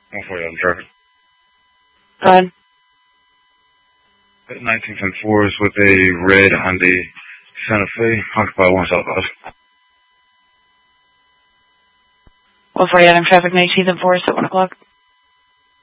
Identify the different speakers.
Speaker 1: 140 traffic.
Speaker 2: Go ahead.
Speaker 1: 19th and 4 is with a red Hyundai Santa Fe, occupied 1 southwest.
Speaker 2: 140 Adam traffic, 19th and 4 at 1 o'clock.